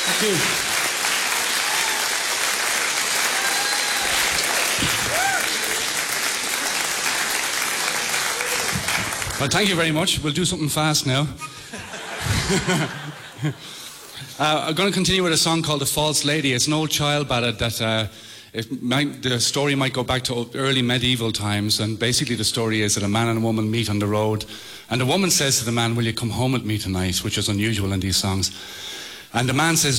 Thank you. Well, thank you very much. We'll do something fast now. I'm going to continue with a song called The False Lady. It's an old child ballad that the story might go back to early medieval times, and basically the story is that a man and a woman meet on the road, and the woman says to the man, "Will you come home with me tonight?" which is unusual in these songs. And the man says,